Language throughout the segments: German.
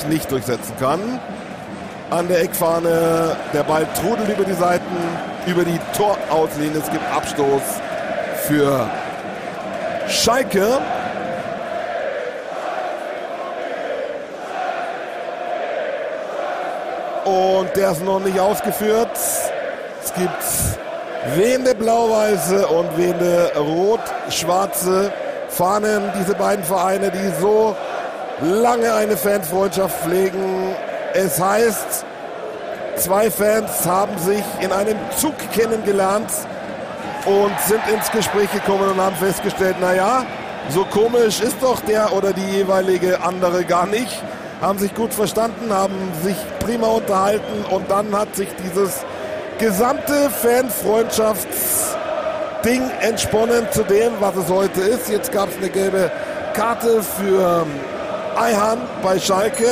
nicht durchsetzen kann. An der Eckfahne, der Ball trudelt über die Seiten, über die Torauslinie. Es gibt Abstoß für Schalke. Und der ist noch nicht ausgeführt. Es gibt wehende blau-weiße und wehende rot-schwarze Fahnen. Diese beiden Vereine, die so lange eine Fanfreundschaft pflegen. Es heißt, zwei Fans haben sich in einem Zug kennengelernt und sind ins Gespräch gekommen und haben festgestellt, naja, so komisch ist doch der oder die jeweilige andere gar nicht. Haben sich gut verstanden, haben sich prima unterhalten und dann hat sich dieses gesamte Fanfreundschaftsding entsponnen zu dem, was es heute ist. Jetzt gab es eine gelbe Karte für Ayhan bei Schalke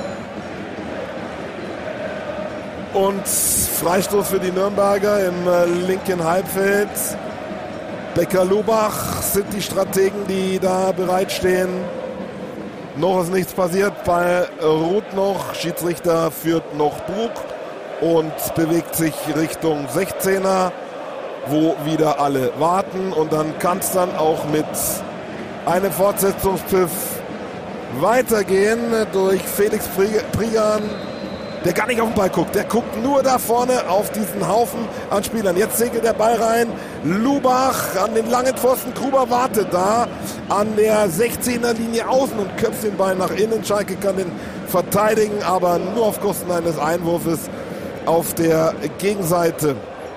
und Freistoß für die Nürnberger im linken Halbfeld. Becker-Lubach sind die Strategen, die da bereitstehen. Noch ist nichts passiert, Ball ruht noch, Schiedsrichter führt noch Bug und bewegt sich Richtung 16er, wo wieder alle warten. Und dann kann es dann auch mit einem Fortsetzungspfiff weitergehen durch Felix Prigan, der gar nicht auf den Ball guckt. Der guckt nur da vorne auf diesen Haufen an Spielern. Jetzt segelt der Ball rein. Lubach an den langen Pfosten. Gruber wartet da an der 16er Linie außen und köpft den Ball nach innen. Schalke kann den verteidigen, aber nur auf Kosten eines Einwurfes auf der Gegenseite.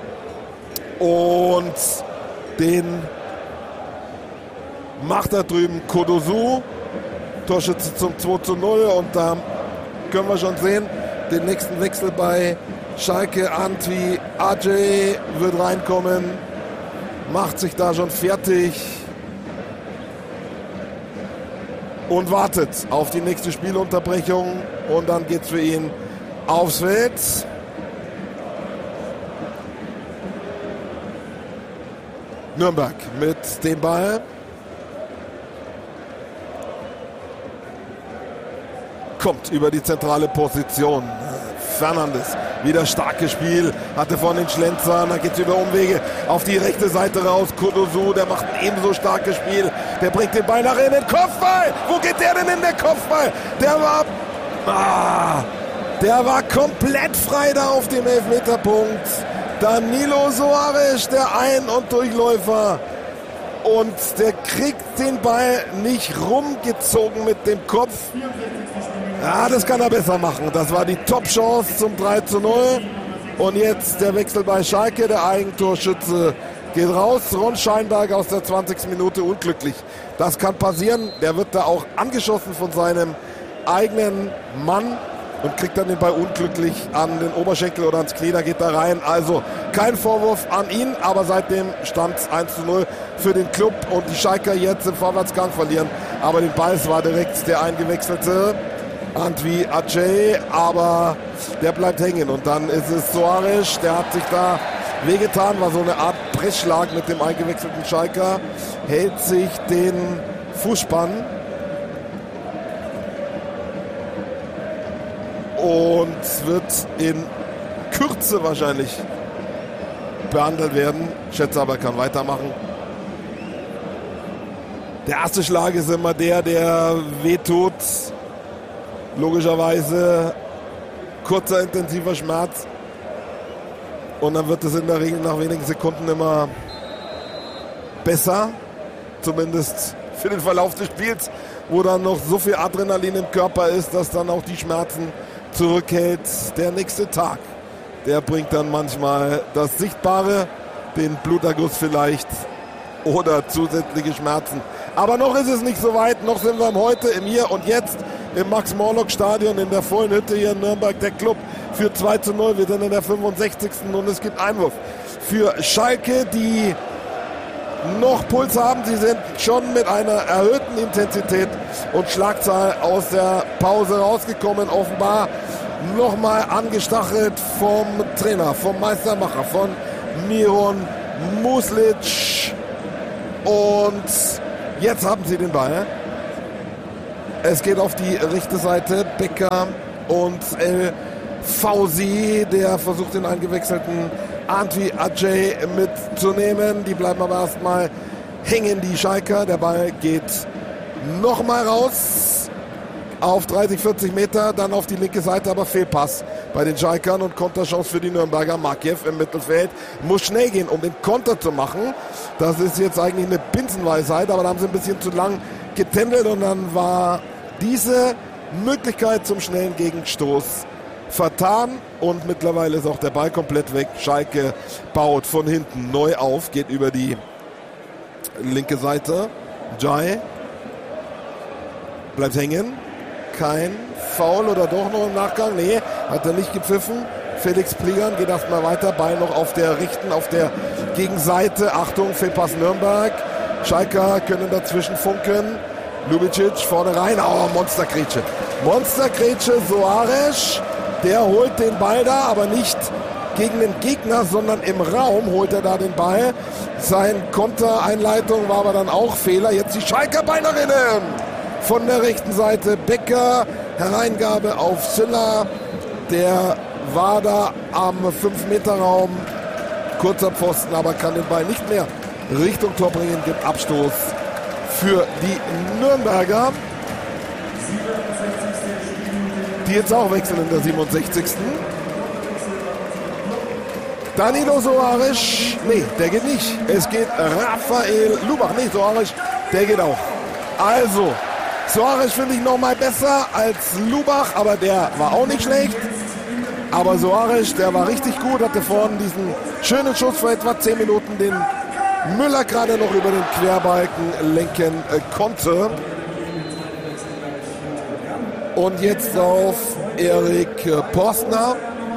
Und den macht da drüben Kodosu. Torschütze zum 2:0 und da können wir schon sehen, den nächsten Wechsel bei Schalke. Antwi Ajay wird reinkommen, macht sich da schon fertig und wartet auf die nächste Spielunterbrechung und dann geht's für ihn aufs Feld. Nürnberg mit dem Ball. Kommt über die zentrale Position. Fernandes, wieder starkes Spiel, hatte vorhin den Schlenzer, dann geht es über Umwege auf die rechte Seite raus. Kudosu, der macht ein ebenso starkes Spiel, der bringt den Ball nach innen, Kopfball! Wo geht der denn in der Kopfball? Der war komplett frei da auf dem Elfmeterpunkt. Danilo Soares, der Ein- und Durchläufer. Und der kriegt den Ball nicht rumgezogen mit dem Kopf. Ja, das kann er besser machen. Das war die Top-Chance zum 3:0. Und jetzt der Wechsel bei Schalke. Der Eigentorschütze geht raus. Ron Scheinberg aus der 20. Minute unglücklich. Das kann passieren. Der wird da auch angeschossen von seinem eigenen Mann und kriegt dann den Ball unglücklich an den Oberschenkel oder ans Knie. Da geht er rein. Also kein Vorwurf an ihn. Aber seitdem stand es 1:0 für den Club. Und die Schalker jetzt im Vorwärtsgang verlieren. Aber den Ball, es war direkt der eingewechselte Antwi Ajay, aber der bleibt hängen und dann ist es Soares, der hat sich da wehgetan, war so eine Art Pressschlag mit dem eingewechselten Schalker, hält sich den Fußspann und wird in Kürze wahrscheinlich behandelt werden. Schätze aber, kann weitermachen. Der erste Schlag ist immer der wehtut. Logischerweise kurzer, intensiver Schmerz. Und dann wird es in der Regel nach wenigen Sekunden immer besser. Zumindest für den Verlauf des Spiels, wo dann noch so viel Adrenalin im Körper ist, dass dann auch die Schmerzen zurückhält. Der nächste Tag, der bringt dann manchmal das Sichtbare, den Bluterguss vielleicht oder zusätzliche Schmerzen. Aber noch ist es nicht so weit. Noch sind wir im Heute, im Hier und Jetzt. Im Max-Morlock-Stadion in der vollen Hütte hier in Nürnberg. Der Club führt 2:0. Wir sind in der 65. und es gibt Einwurf für Schalke, die noch Puls haben. Sie sind schon mit einer erhöhten Intensität und Schlagzahl aus der Pause rausgekommen. Offenbar nochmal angestachelt vom Trainer, vom Meistermacher, von Miron Muslic. Und jetzt haben sie den Ball. Es geht auf die rechte Seite. Becker und El Fauzi, der versucht den eingewechselten Antwi Ajay mitzunehmen. Die bleiben aber erstmal hängen, die Schalker. Der Ball geht nochmal raus auf 30, 40 Meter, dann auf die linke Seite, aber Fehlpass bei den Schalkern und Konterchance für die Nürnberger. Makiev im Mittelfeld muss schnell gehen, um den Konter zu machen. Das ist jetzt eigentlich eine Binsenweisheit, aber da haben sie ein bisschen zu lang getändelt und dann war diese Möglichkeit zum schnellen Gegenstoß vertan und mittlerweile ist auch der Ball komplett weg. Schalke baut von hinten neu auf, geht über die linke Seite. Jai bleibt hängen. Kein Foul oder doch noch im Nachgang? Nee, hat er nicht gepfiffen. Felix Pligan geht erstmal weiter. Ball noch auf der rechten, auf der Gegenseite. Achtung, Fehlpass Nürnberg. Schalker können dazwischen funken. Lubicic vorne rein. Oh, Monstergrätsche. Monstergrätsche, Soares. Der holt den Ball da, aber nicht gegen den Gegner, sondern im Raum holt er da den Ball. Sein Kontereinleitung war aber dann auch Fehler. Jetzt die Schalker Beinerinnen von der rechten Seite. Becker, Hereingabe auf Sylla. Der war da am 5-Meter-Raum. Kurzer Pfosten, aber kann den Ball nicht mehr Richtung Tor bringen. Gibt Abstoß für die Nürnberger, die jetzt auch wechseln in der 67. Danilo Soares, nee, der geht nicht. Es geht Raphael Lubach, nee, Soares, der geht auch. Also, Soares finde ich nochmal besser als Lubach, aber der war auch nicht schlecht. Aber Soares, der war richtig gut, hatte vorhin diesen schönen Schuss vor etwa 10 Minuten, den Müller gerade noch über den Querbalken lenken konnte. Und jetzt auf Erik Postner.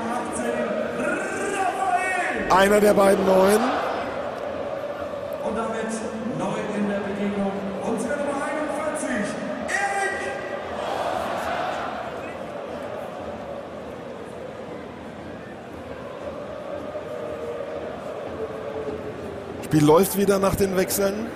Einer der beiden Neuen. Und damit neu in der Begegnung unsere Nummer 41, Erik. Spiel läuft wieder nach den Wechseln.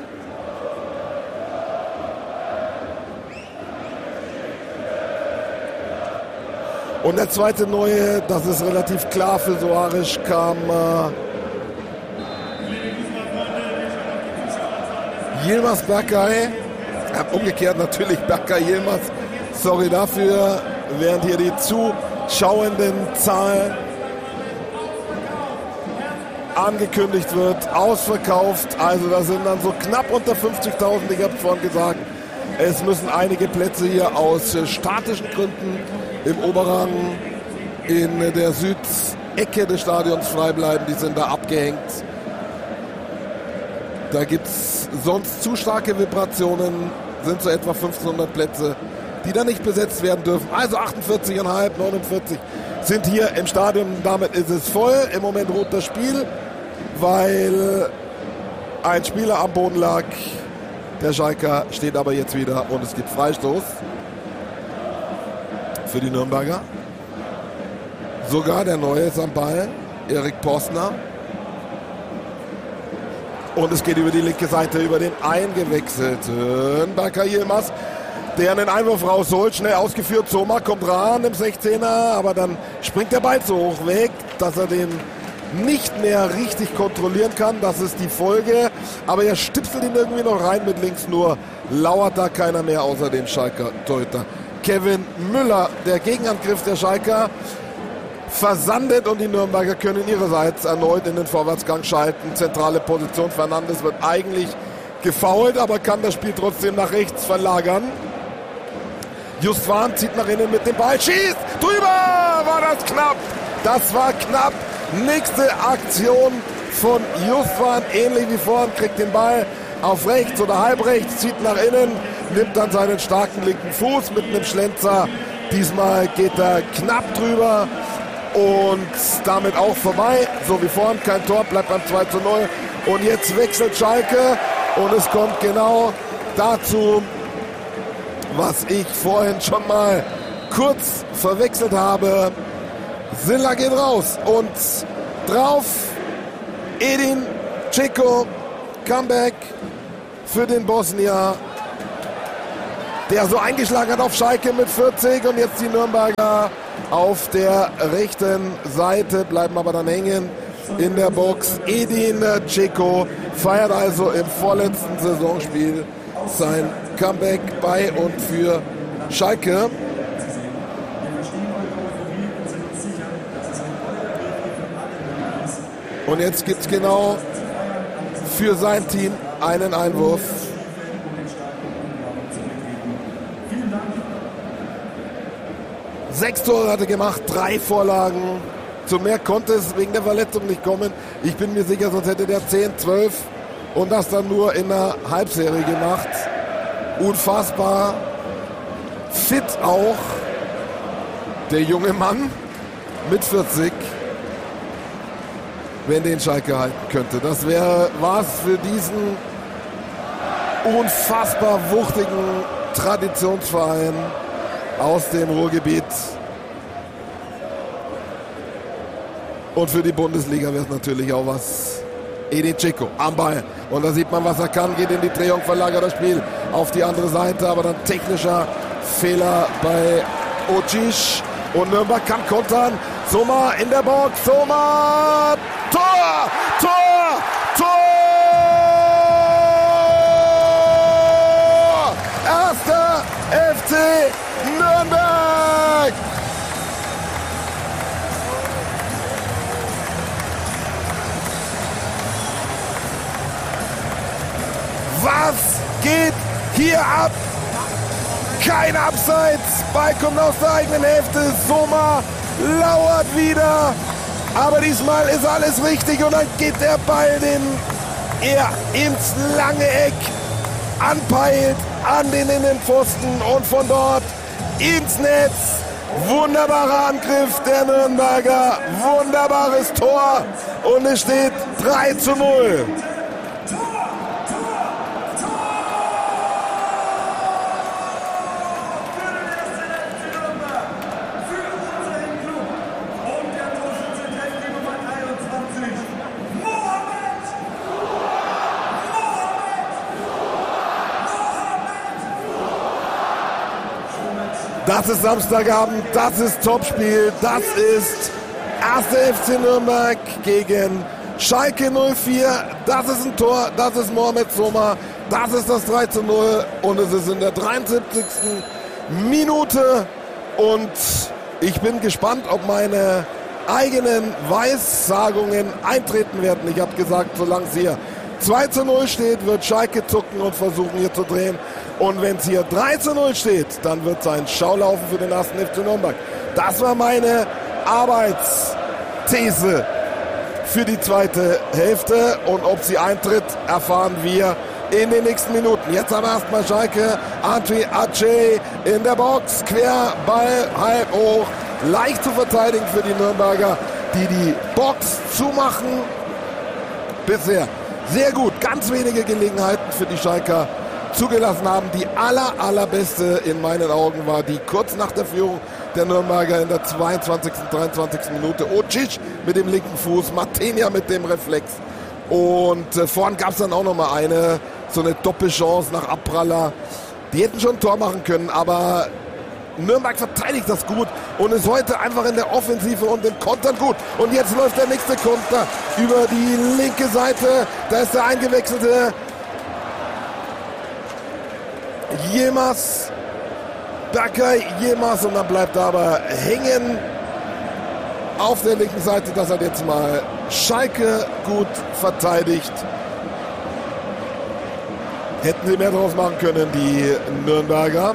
Und der zweite Neue, das ist relativ klar für Soares, kam Yilmaz Berkay. Umgekehrt natürlich Berkay Yilmaz. Sorry dafür, während hier die zuschauenden Zahlen angekündigt wird, ausverkauft. Also da sind dann so knapp unter 50.000, ich habe es vorhin gesagt. Es müssen einige Plätze hier aus statischen Gründen im Oberrang in der Südecke des Stadions frei bleiben. Die sind da abgehängt. Da gibt es sonst zu starke Vibrationen. Sind so etwa 1500 Plätze, die da nicht besetzt werden dürfen. Also 48,5, 49 sind hier im Stadion. Damit ist es voll. Im Moment ruht das Spiel, weil ein Spieler am Boden lag. Der Schalker steht aber jetzt wieder und es gibt Freistoß für die Nürnberger. Sogar der Neue ist am Ball, Erik Postner. Und es geht über die linke Seite, über den eingewechselten Berkay Yilmaz, der einen Einwurf rausholt, schnell ausgeführt. Zoma kommt ran im 16er, aber dann springt der Ball so hoch weg, dass er den nicht mehr richtig kontrollieren kann. Das ist die Folge. Aber er stipselt ihn irgendwie noch rein mit links, nur lauert da keiner mehr außer den Schalker Torhüter Kevin Müller. Der Gegenangriff der Schalker versandet und die Nürnberger können ihrerseits erneut in den Vorwärtsgang schalten. Zentrale Position, Fernandes wird eigentlich gefoult, aber kann das Spiel trotzdem nach rechts verlagern. Justwan zieht nach innen mit dem Ball, schießt, drüber, war das knapp. Das war knapp. Nächste Aktion von Justwan, ähnlich wie vorhin, kriegt den Ball auf rechts oder halb rechts, zieht nach innen, nimmt dann seinen starken linken Fuß mit einem Schlenzer. Diesmal geht er knapp drüber und damit auch vorbei. So wie vorhin, kein Tor, bleibt beim 2:0. Und jetzt wechselt Schalke und es kommt genau dazu, was ich vorhin schon mal kurz verwechselt habe. Sylla geht raus und drauf Edin Dzeko, Comeback für den Bosnier. der so eingeschlagen hat auf Schalke mit 40 und jetzt die Nürnberger auf der rechten Seite, bleiben aber dann hängen in der Box. Edin Dzeko feiert also im vorletzten Saisonspiel sein Comeback bei und für Schalke. Und jetzt gibt es genau für sein Team einen Einwurf. Sechs Tore hat er gemacht, 3 Vorlagen. Zu mehr konnte es wegen der Verletzung nicht kommen. Ich bin mir sicher, sonst hätte der 10, 12 und das dann nur in einer Halbserie gemacht. Unfassbar fit auch der junge Mann mit 40, wenn den Schalke halten könnte. Das wäre was für diesen unfassbar wuchtigen Traditionsverein aus dem Ruhrgebiet. Und für die Bundesliga wäre es natürlich auch was. Edin Dzeko am Ball. Und da sieht man, was er kann. Geht in die Drehung, verlagert das Spiel auf die andere Seite. Aber dann technischer Fehler bei Ocic. Und Nürnberg kann kontern. Sommer in der Box. Sommer. Tor! Tor! Tor! Erster FC Nürnberg! Was geht hier ab? Kein Abseits. Ball kommt aus der eigenen Hälfte. Sommer lauert wieder. Aber diesmal ist alles richtig und dann geht der Ball, den er ins lange Eck anpeilt, an den Innenpfosten und von dort ins Netz. Wunderbarer Angriff der Nürnberger. Wunderbares Tor und es steht 3:0. Das ist Samstagabend, das ist Topspiel, das ist 1. FC Nürnberg gegen Schalke 04. Das ist ein Tor, das ist Mohamed Sommer, das ist das 3:0 und es ist in der 73. Minute. Und ich bin gespannt, ob meine eigenen Weissagungen eintreten werden. Ich habe gesagt, solange es hier 2:0 steht, wird Schalke zucken und versuchen hier zu drehen. Und wenn es hier 3:0 steht, dann wird es ein Schaulaufen für den 1. FC Nürnberg. Das war meine Arbeitsthese für die zweite Hälfte. Und ob sie eintritt, erfahren wir in den nächsten Minuten. Jetzt aber erstmal Schalke. Antwi Aceh in der Box. Querball, halb hoch. Leicht zu verteidigen für die Nürnberger, die Box zumachen. Bisher sehr gut. Ganz wenige Gelegenheiten für die Schalker zugelassen haben. Die allerbeste in meinen Augen war die kurz nach der Führung der Nürnberger in der 22. 23. Minute. Ocic mit dem linken Fuß, Martinia mit dem Reflex. Und vorn gab es dann auch nochmal so eine Doppelchance nach Abpraller. Die hätten schon ein Tor machen können, aber Nürnberg verteidigt das gut und ist heute einfach in der Offensive und im Kontern gut. Und jetzt läuft der nächste Konter über die linke Seite. Da ist der eingewechselte Berkay Yilmaz und dann bleibt er aber hängen auf der linken Seite. Das hat jetzt mal Schalke gut verteidigt. Hätten sie mehr draus machen können, die Nürnberger.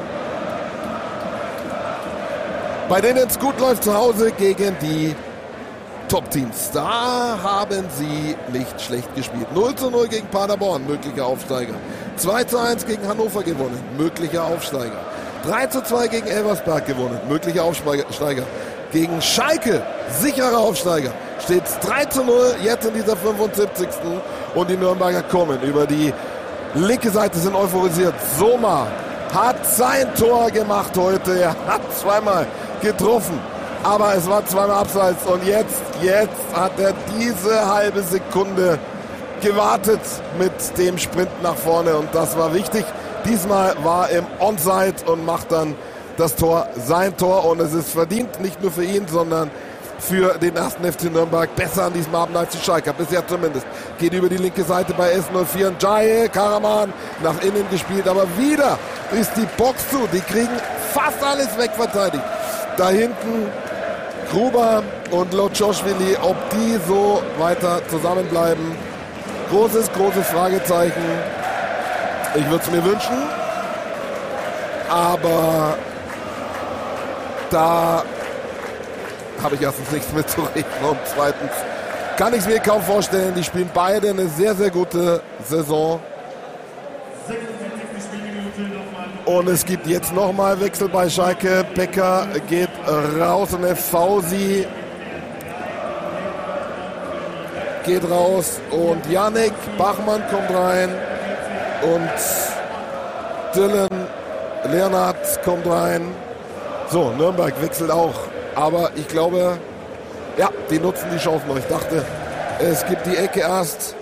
Bei denen es gut läuft zu Hause gegen die Top-Teams. Da haben sie nicht schlecht gespielt. 0:0 gegen Paderborn, möglicher Aufsteiger. 2:1 gegen Hannover gewonnen, möglicher Aufsteiger. 3:2 gegen Elversberg gewonnen, möglicher Aufsteiger. Gegen Schalke, sicherer Aufsteiger. Steht 3:0 jetzt in dieser 75. Und die Nürnberger kommen über die linke Seite, sind euphorisiert. Sommer hat sein Tor gemacht heute. Er hat zweimal getroffen, aber es war zweimal abseits. Und jetzt hat er diese halbe Sekunde gewartet mit dem Sprint nach vorne. Und das war wichtig, Diesmal war im Onside und macht dann das Tor, sein Tor. Und es ist verdient, nicht nur für ihn, sondern für den ersten FC Nürnberg. Besser an diesem Abend als die Schalker, bisher zumindest. Geht über die linke Seite bei S04. Njae, Karaman nach innen gespielt. Aber wieder ist die Box zu. Die kriegen fast alles wegverteidigt. Da hinten Gruber und Lotchoschwili, ob die so weiter zusammenbleiben. Großes Fragezeichen. Ich würde es mir wünschen. Aber da habe ich erstens nichts mitzureden und zweitens kann ich es mir kaum vorstellen. Die spielen beide eine sehr, sehr gute Saison. Und es gibt jetzt nochmal Wechsel bei Schalke. Becker geht raus und Fausi geht raus. Und Yannick Bachmann kommt rein. Und Dylan Leonhardt kommt rein. So, Nürnberg wechselt auch. Aber ich glaube, ja, die nutzen die Chance noch. Ich dachte, es gibt die Ecke erst.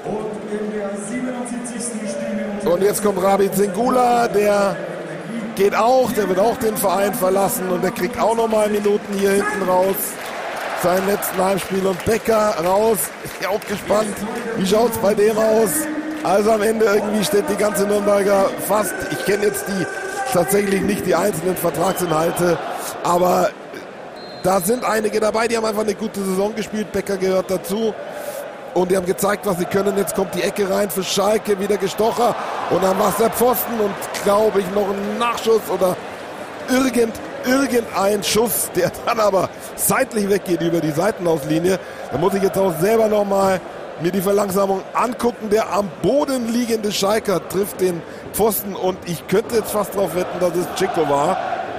Und jetzt kommt Rabit Singula, der geht auch, der wird auch den Verein verlassen und der kriegt auch nochmal Minuten hier hinten raus. Sein letzten Heimspiel und Becker raus. Ich bin auch gespannt, wie schaut es bei dem aus? Also am Ende irgendwie steht die ganze Nürnberger fast, ich kenne jetzt tatsächlich nicht die einzelnen Vertragsinhalte, aber da sind einige dabei, die haben einfach eine gute Saison gespielt. Becker gehört dazu. Und die haben gezeigt, was sie können. Jetzt kommt die Ecke rein für Schalke, wieder Gestocher. Und dann war es der Pfosten und, glaube ich, noch ein Nachschuss oder irgendein Schuss, der dann aber seitlich weggeht über die Seitenauslinie. Da muss ich jetzt auch selber nochmal mir die Verlangsamung angucken. Der am Boden liegende Schalker trifft den Pfosten und ich könnte jetzt fast darauf wetten, dass es Chico war.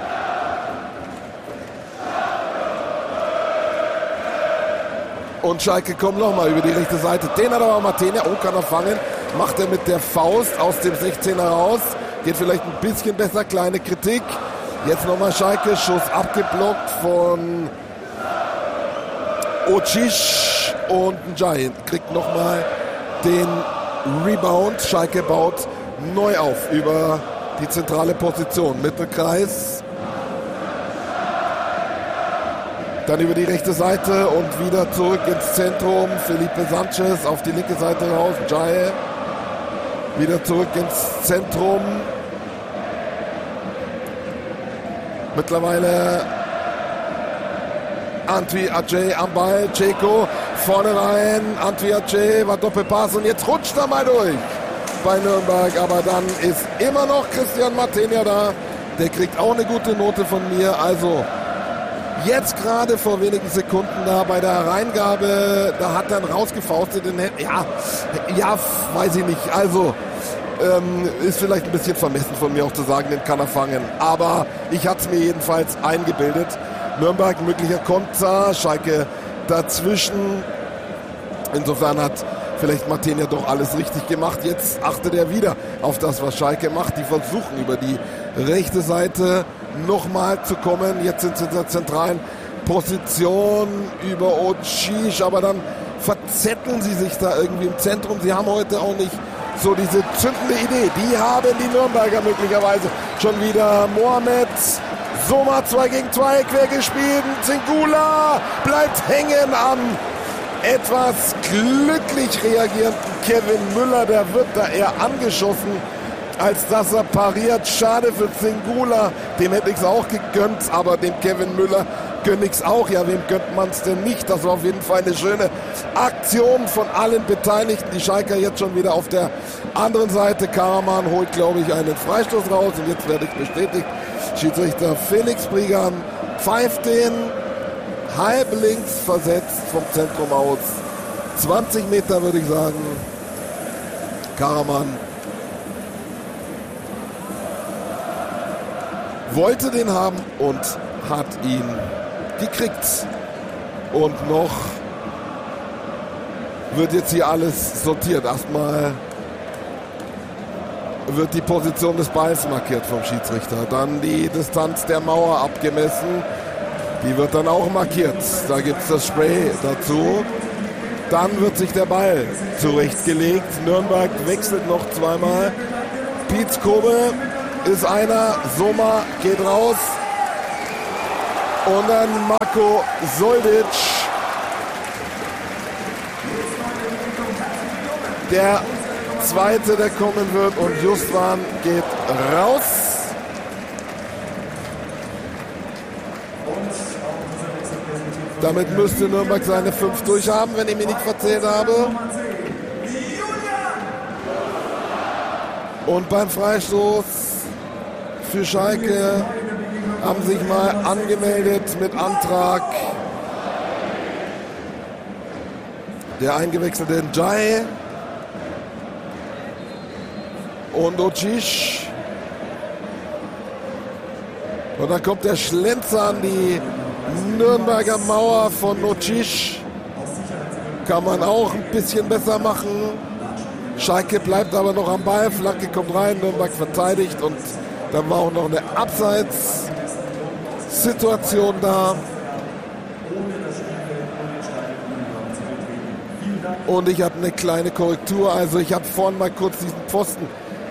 Und Schalke kommt nochmal über die rechte Seite. Den hat aber Martenia. Oh, kann er fangen. Macht er mit der Faust aus dem 16er raus. Geht vielleicht ein bisschen besser. Kleine Kritik. Jetzt nochmal Schalke. Schuss abgeblockt von Ocic. Und Njae kriegt nochmal den Rebound. Schalke baut neu auf über die zentrale Position. Mittelkreis. Dann über die rechte Seite und wieder zurück ins Zentrum. Felipe Sanchez auf die linke Seite raus. Njae wieder zurück ins Zentrum. Mittlerweile Antwi Ajay am Ball. Ceko vorne rein. Antwi Ajay war Doppelpass und jetzt rutscht er mal durch bei Nürnberg. Aber dann ist immer noch Christian Martenia da. Der kriegt auch eine gute Note von mir. Also jetzt gerade vor wenigen Sekunden da bei der Reingabe, da hat er dann rausgefaustet in den Händen. Ja, weiß ich nicht. Also ist vielleicht ein bisschen vermessen von mir auch zu sagen, den kann er fangen. Aber ich hatte es mir jedenfalls eingebildet. Nürnberg möglicher Konter, Schalke dazwischen. Insofern hat vielleicht Martenia doch alles richtig gemacht. Jetzt achtet er wieder auf das, was Schalke macht. Die versuchen über die rechte Seite nochmal zu kommen. Jetzt sind sie in der zentralen Position über Ocic, aber dann verzetteln sie sich da irgendwie im Zentrum. Sie haben heute auch nicht so diese zündende Idee. Die haben die Nürnberger möglicherweise schon wieder. Mohamed Soma 2 gegen 2 quer gespielt. Singula bleibt hängen am etwas glücklich reagierenden Kevin Müller. Der wird da eher angeschossen, als dass er pariert. Schade für Singula. Dem hätte ich es auch gegönnt, aber dem Kevin Müller gönne ich es auch. Ja, wem gönnt man es denn nicht? Das war auf jeden Fall eine schöne Aktion von allen Beteiligten. Die Schalker jetzt schon wieder auf der anderen Seite. Karaman holt, glaube ich, einen Freistoß raus. Und jetzt werde ich bestätigt. Schiedsrichter Felix Brigam pfeift den halb links versetzt vom Zentrum aus. 20 Meter würde ich sagen. Karaman wollte den haben und hat ihn gekriegt. Und noch wird jetzt hier alles sortiert. Erstmal wird die Position des Balls markiert vom Schiedsrichter. Dann die Distanz der Mauer abgemessen. Die wird dann auch markiert. Da gibt es das Spray dazu. Dann wird sich der Ball zurechtgelegt. Nürnberg wechselt noch zweimal. Pietz Kobe ist einer. Sommer geht raus. Und dann Marko Soldic. Der zweite, der kommen wird. Und Justwan geht raus. Damit müsste Nürnberg seine 5 durchhaben, wenn ich mich nicht verzählt habe. Und beim Freistoß für Schalke haben sich mal angemeldet mit Antrag der eingewechselte Njai und Ocic. Und dann kommt der Schlenzer an die Nürnberger Mauer von Ocic. Kann man auch ein bisschen besser machen. Schalke bleibt aber noch am Ball. Flanke kommt rein, Nürnberg verteidigt. Und dann war auch noch eine Abseits-Situation da. Und ich habe eine kleine Korrektur. Also ich habe vorhin mal kurz diesen Pfosten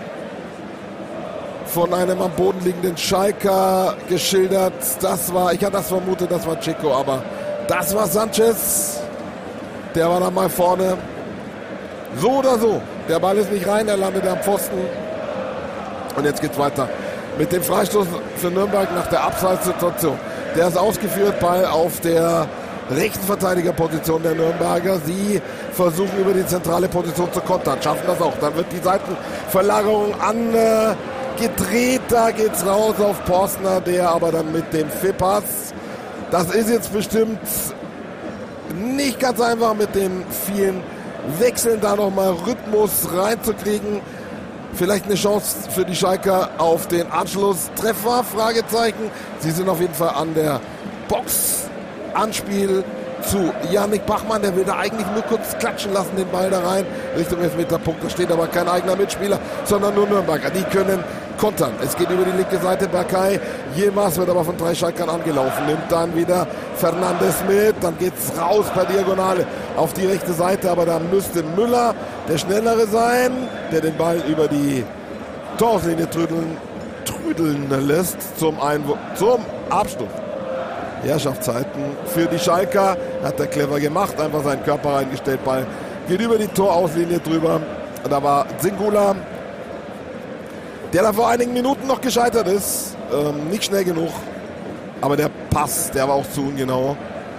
von einem am Boden liegenden Schalker geschildert. Ich hatte das vermutet, das war Chico, aber das war Sanchez. Der war dann mal vorne. So oder so. Der Ball ist nicht rein, er landet am Pfosten. Und jetzt geht's weiter mit dem Freistoß für Nürnberg nach der Abseitssituation. Der ist ausgeführt, Ball auf der rechten Verteidigerposition der Nürnberger. Sie versuchen über die zentrale Position zu kontern, schaffen das auch. Dann wird die Seitenverlagerung gedreht, da geht's raus auf Porstner, der aber dann mit dem Fippas. Das ist jetzt bestimmt nicht ganz einfach mit den vielen Wechseln, da nochmal Rhythmus reinzukriegen. Vielleicht eine Chance für die Schalker auf den Anschlusstreffer, Fragezeichen. Sie sind auf jeden Fall an der Box. Anspiel zu Yannick Bachmann, der will da eigentlich nur kurz klatschen lassen, den Ball da rein, Richtung Elfmeterpunkt. Da steht aber kein eigener Mitspieler, sondern nur Nürnberger. Die können kontern. Es geht über die linke Seite, Berkay. Yilmaz wird aber von 3 Schalkern angelaufen, nimmt dann wieder Fernandes mit, dann geht's raus per Diagonale auf die rechte Seite, aber da müsste Müller der Schnellere sein, der den Ball über die Torlinie trödeln lässt zum Abschluss. Herrschaftszeiten für die Schalker, hat er clever gemacht, einfach seinen Körper reingestellt, Ball geht über die Torauslinie drüber. Da war Zingula, der da vor einigen Minuten noch gescheitert ist, nicht schnell genug, aber der Pass, der war auch zu ungenau.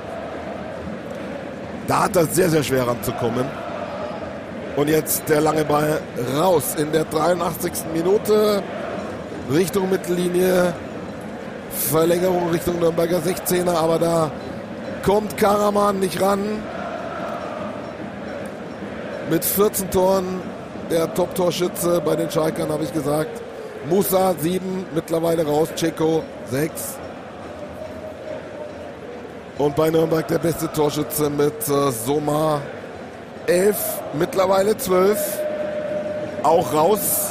Da hat er sehr, sehr schwer ranzukommen. Und jetzt der lange Ball raus in der 83. Minute, Richtung Mittellinie. Verlängerung Richtung Nürnberger 16er, aber da kommt Karaman nicht ran. Mit 14 Toren der Top-Torschütze bei den Schalkern, habe ich gesagt. Musa 7, mittlerweile raus, Ceko 6. Und bei Nürnberg der beste Torschütze mit Sommer 11, mittlerweile 12. Auch raus.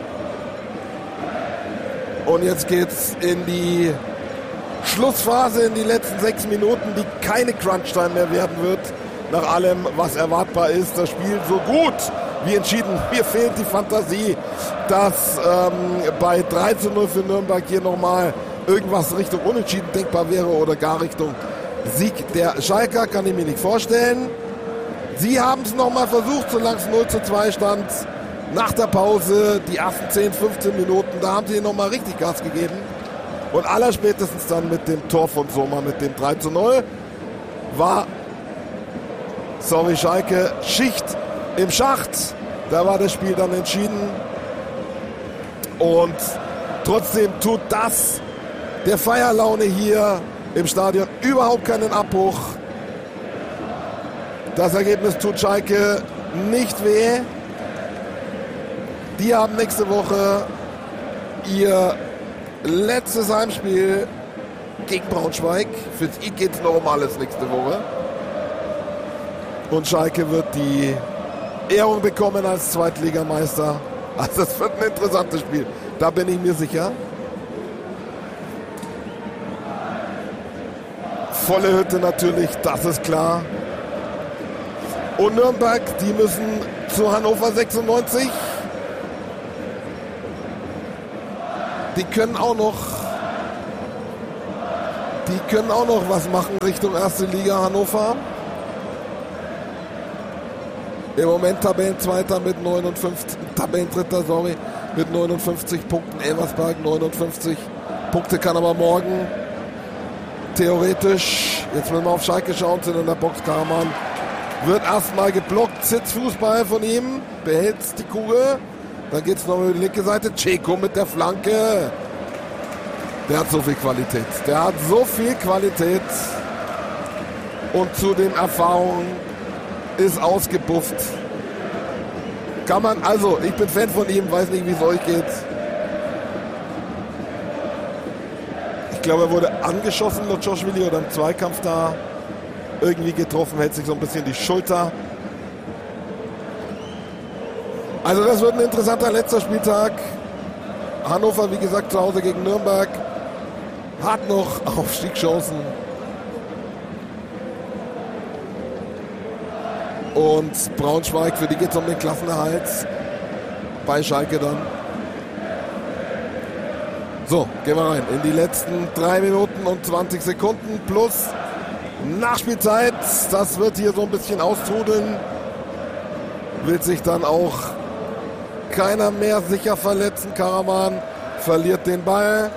Und jetzt geht's in die Schlussphase, in die letzten 6 Minuten, die keine Crunch-Time mehr werden wird. Nach allem, was erwartbar ist. Das Spiel so gut wie entschieden. Mir fehlt die Fantasie, dass bei 3:0 für Nürnberg hier nochmal irgendwas Richtung Unentschieden denkbar wäre oder gar Richtung Sieg der Schalker. Kann ich mir nicht vorstellen. Sie haben es nochmal versucht, solange es 0:2 stand. Nach der Pause, die ersten 10, 15 Minuten, da haben sie nochmal richtig Gas gegeben. Und allerspätestens dann mit dem Tor von Sommer, mit dem 3:0, war, Schalke, Schicht im Schacht. Da war das Spiel dann entschieden. Und trotzdem tut das der Feierlaune hier im Stadion überhaupt keinen Abbruch. Das Ergebnis tut Schalke nicht weh. Die haben nächste Woche ihr letztes Heimspiel gegen Braunschweig. Für die geht es noch um alles nächste Woche. Und Schalke wird die Ehrung bekommen als Zweitligameister. Also das wird ein interessantes Spiel. Da bin ich mir sicher. Volle Hütte natürlich, das ist klar. Und Nürnberg, die müssen zu Hannover 96. Die können auch noch was machen Richtung erste Liga Hannover. Im Moment Tabellenzweiter mit 59, Tabellendritter, mit 59 Punkten. Elversberg 59 Punkte, kann aber morgen theoretisch, jetzt müssen wir auf Schalke schauen, sind in der Box. Karaman wird erstmal geblockt, Sitzfußball von ihm, behält die Kugel. Dann geht es noch über die linke Seite. Dzeko mit der Flanke. Der hat so viel Qualität. Und zu den Erfahrungen ist ausgebufft. Kann man, also ich bin Fan von ihm, weiß nicht, wie es euch geht. Ich glaube, er wurde angeschossen, Lotschowili, oder im Zweikampf da irgendwie getroffen, hält sich so ein bisschen die Schulter. Also das wird ein interessanter letzter Spieltag. Hannover, wie gesagt, zu Hause gegen Nürnberg. Hat noch Aufstiegschancen. Und Braunschweig, für die geht es um den Klassenerhalt. Bei Schalke dann. So, gehen wir rein in die letzten 3 Minuten und 20 Sekunden plus Nachspielzeit. Das wird hier so ein bisschen austrudeln. Will sich dann auch keiner mehr sicher verletzen. Karaman verliert den Ball.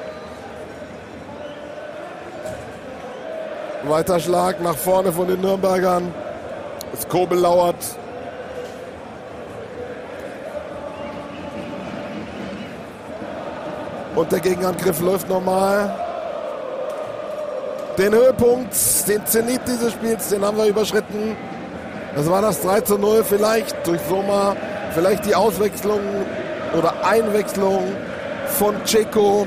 Weiter Schlag nach vorne von den Nürnbergern. Skobel lauert. Und der Gegenangriff läuft nochmal. Den Höhepunkt, den Zenit dieses Spiels, den haben wir überschritten. Das war das 3:0, vielleicht durch Sommer, vielleicht die Auswechslung oder Einwechslung von Dzeko.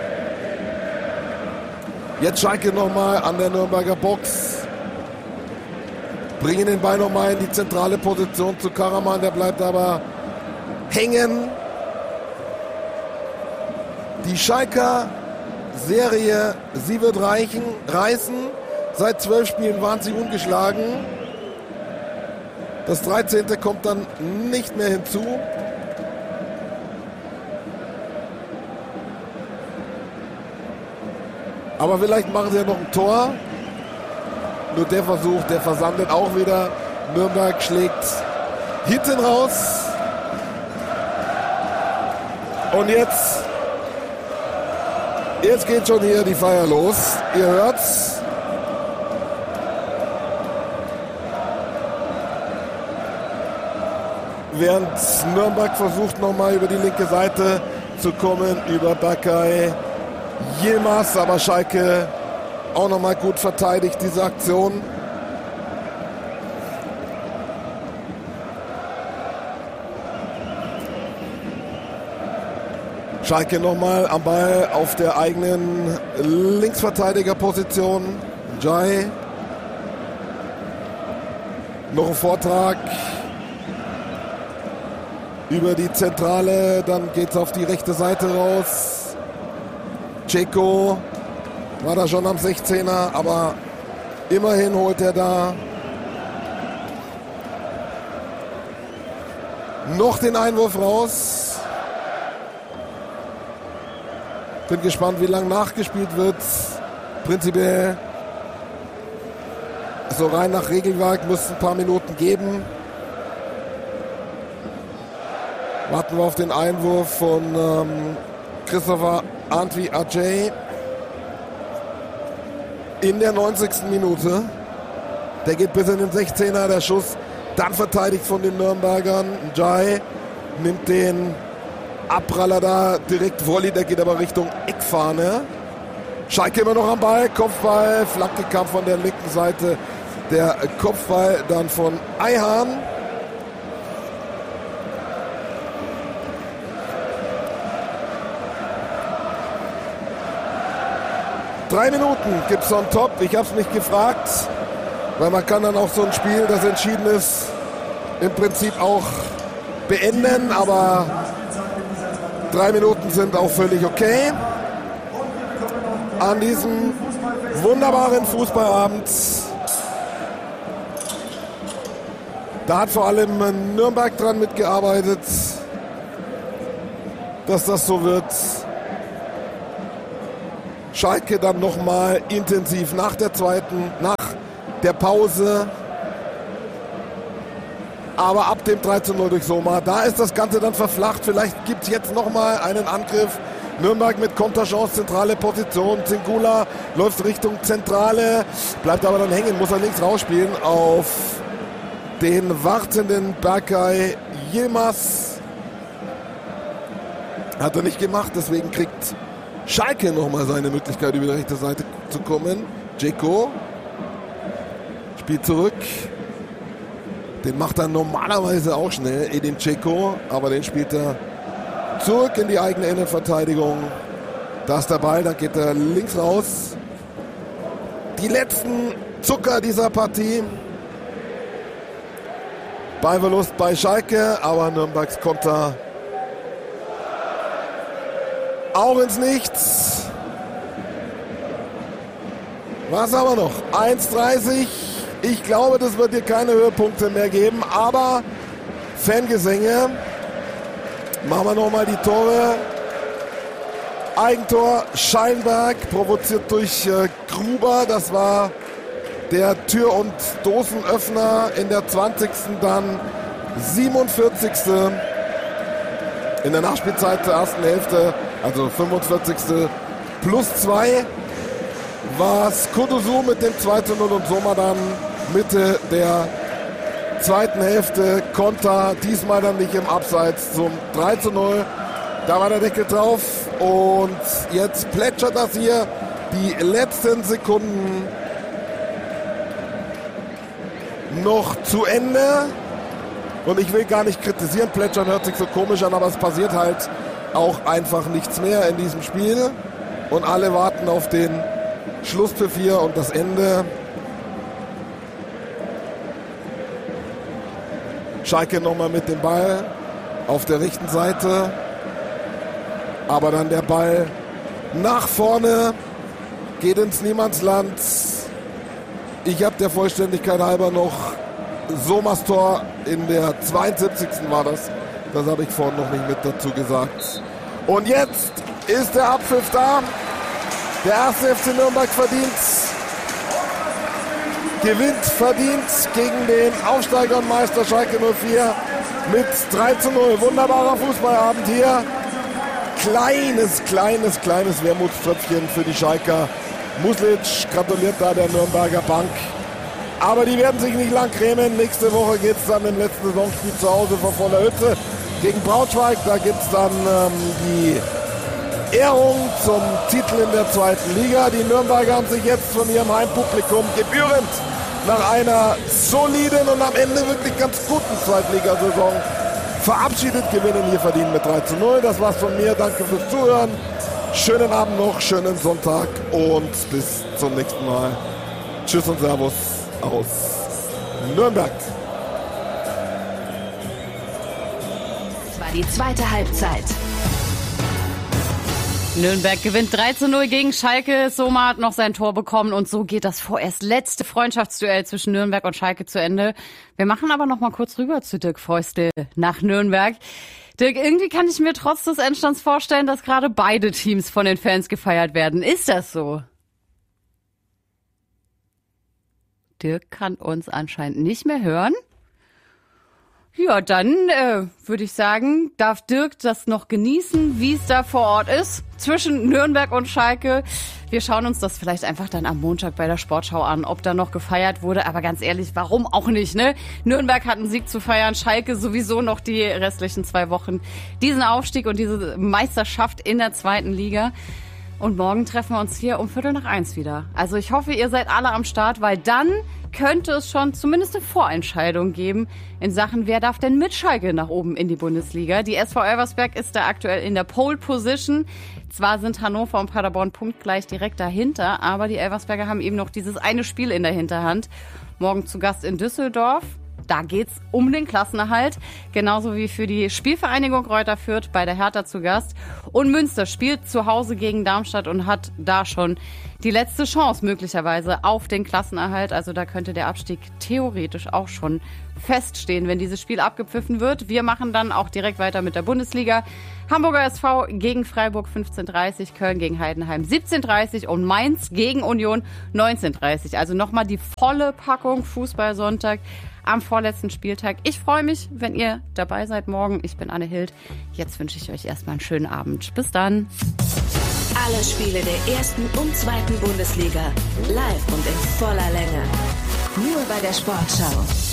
Jetzt Schalke nochmal an der Nürnberger Box. Bringen den Ball nochmal in die zentrale Position zu Karaman, der bleibt aber hängen. Die Schalker Serie, sie wird reißen. Seit 12 Spielen waren sie ungeschlagen. Das 13. kommt dann nicht mehr hinzu. Aber vielleicht machen sie ja noch ein Tor. Nur der Versuch, der versandet auch wieder. Nürnberg schlägt hinten raus. Und jetzt geht schon hier die Feier los. Ihr hört's. Während Nürnberg versucht nochmal über die linke Seite zu kommen, über Berkay Yilmaz, aber Schalke auch nochmal gut verteidigt, diese Aktion. Schalke nochmal am Ball auf der eigenen Linksverteidigerposition. Jai. Noch ein Vortrag über die Zentrale, dann geht es auf die rechte Seite raus. Dzeko war da schon am 16er, aber immerhin holt er da noch den Einwurf raus. Bin gespannt, wie lang nachgespielt wird. Prinzipiell so rein nach Regelwerk müsste ein paar Minuten geben. Warten wir auf den Einwurf von Christopher Antwi Ajay in der 90. Minute. Der geht bis in den 16er, der Schuss dann verteidigt von den Nürnbergern. Jai nimmt den Abpraller da direkt Volley, der geht aber Richtung Eckfahne. Schalke immer noch am Ball, Kopfball, Flanke kam von der linken Seite. Der Kopfball dann von Ayhan. Drei Minuten gibt es on top. Ich habe es nicht gefragt, weil man kann dann auch so ein Spiel, das entschieden ist, im Prinzip auch beenden. Aber 3 Minuten sind auch völlig okay. An diesem wunderbaren Fußballabend. Da hat vor allem Nürnberg dran mitgearbeitet, dass das so wird. Schalke dann nochmal intensiv nach der Pause. Aber ab dem 3:0 durch Soma, da ist das Ganze dann verflacht. Vielleicht gibt es jetzt nochmal einen Angriff. Nürnberg mit Konterchance, zentrale Position. Zingula läuft Richtung Zentrale, bleibt aber dann hängen, muss er links rausspielen auf den wartenden Berkay Yilmaz. Hat er nicht gemacht, deswegen kriegt Schalke nochmal seine Möglichkeit, über die rechte Seite zu kommen. Dzeko spielt zurück. Den macht er normalerweise auch schnell, Edin Dzeko, aber den spielt er zurück in die eigene Innenverteidigung. Da ist der Ball, dann geht er links raus. Die letzten Zucker dieser Partie. Ballverlust bei Schalke, aber Nürnbergs Konter auch ins Nichts. Was aber noch? 1:30. Ich glaube, das wird hier keine Höhepunkte mehr geben, aber Fangesänge. Machen wir nochmal die Tore. Eigentor Scheinberg, provoziert durch Gruber. Das war der Tür- und Dosenöffner in der 20. Dann 47. In der Nachspielzeit der ersten Hälfte, also 45. +2 war es Kudusu mit dem 2:0 und Soma dann Mitte der zweiten Hälfte. Konter, diesmal dann nicht im Abseits zum 3:0. Da war der Deckel drauf und jetzt plätschert das hier die letzten Sekunden noch zu Ende. Und ich will gar nicht kritisieren, plätschern hört sich so komisch an, aber es passiert halt auch einfach nichts mehr in diesem Spiel. Und alle warten auf den Schlusspfiff hier und das Ende. Schalke nochmal mit dem Ball auf der rechten Seite. Aber dann der Ball nach vorne, geht ins Niemandsland. Ich habe der Vollständigkeit halber noch Somas Tor in der 72. war das. Das habe ich vorhin noch nicht mit dazu gesagt. Und jetzt ist der Abpfiff da. Der erste FC Nürnberg gewinnt verdient gegen den Aufsteiger und Meister Schalke 04 mit 3:0. Wunderbarer Fußballabend hier. Kleines Wermutströpfchen für die Schalker. Muslic gratuliert da der Nürnberger Bank. Aber die werden sich nicht lang cremen. Nächste Woche geht es dann im letzten Saisonspiel zu Hause vor voller Hütte gegen Braunschweig. Da gibt es dann die Ehrung zum Titel in der zweiten Liga. Die Nürnberger haben sich jetzt von ihrem Heimpublikum gebührend nach einer soliden und am Ende wirklich ganz guten Zweitligasaison verabschiedet, gewinnen hier verdient mit 3:0. Das war's von mir. Danke fürs Zuhören. Schönen Abend noch, schönen Sonntag und bis zum nächsten Mal. Tschüss und Servus aus Nürnberg. Das war die zweite Halbzeit. Nürnberg gewinnt 3:0 gegen Schalke. Soma hat noch sein Tor bekommen und so geht das vorerst letzte Freundschaftsduell zwischen Nürnberg und Schalke zu Ende. Wir machen aber noch mal kurz rüber zu Dirk Feustel nach Nürnberg. Dirk, irgendwie kann ich mir trotz des Endstands vorstellen, dass gerade beide Teams von den Fans gefeiert werden. Ist das so? Dirk kann uns anscheinend nicht mehr hören. Ja, dann würde ich sagen, darf Dirk das noch genießen, wie es da vor Ort ist, zwischen Nürnberg und Schalke. Wir schauen uns das vielleicht einfach dann am Montag bei der Sportschau an, ob da noch gefeiert wurde. Aber ganz ehrlich, warum auch nicht, ne? Nürnberg hat einen Sieg zu feiern, Schalke sowieso noch die restlichen 2 Wochen. Diesen Aufstieg und diese Meisterschaft in der zweiten Liga. Und morgen treffen wir uns hier um 1:15 wieder. Also ich hoffe, ihr seid alle am Start, weil dann könnte es schon zumindest eine Vorentscheidung geben in Sachen, wer darf denn mit Schalke nach oben in die Bundesliga. Die SV Elversberg ist da aktuell in der Pole Position. Zwar sind Hannover und Paderborn punktgleich direkt dahinter, aber die Elversberger haben eben noch dieses eine Spiel in der Hinterhand. Morgen zu Gast in Düsseldorf. Da geht's um den Klassenerhalt, genauso wie für die Spielvereinigung Greuther Fürth bei der Hertha zu Gast. Und Münster spielt zu Hause gegen Darmstadt und hat da schon die letzte Chance möglicherweise auf den Klassenerhalt. Also da könnte der Abstieg theoretisch auch schon feststehen, wenn dieses Spiel abgepfiffen wird. Wir machen dann auch direkt weiter mit der Bundesliga. Hamburger SV gegen Freiburg 15:30, Köln gegen Heidenheim 17:30 und Mainz gegen Union 19:30. Also nochmal die volle Packung Fußballsonntag am vorletzten Spieltag. Ich freue mich, wenn ihr dabei seid morgen. Ich bin Anne Hild. Jetzt wünsche ich euch erstmal einen schönen Abend. Bis dann. Alle Spiele der 1. und 2. Bundesliga live und in voller Länge. Nur bei der Sportschau.